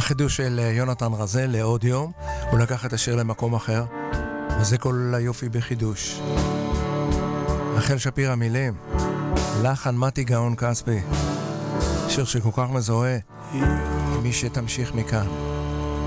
החידוש של יונתן רזל לעוד יום, הוא לקח את השיר למקום אחר, וזה כל היופי בחידוש. רחל שפירא מילים, לחן מתי גאון כספי, שיר שכל כך מזוהה, מי שתמשיך מכאן.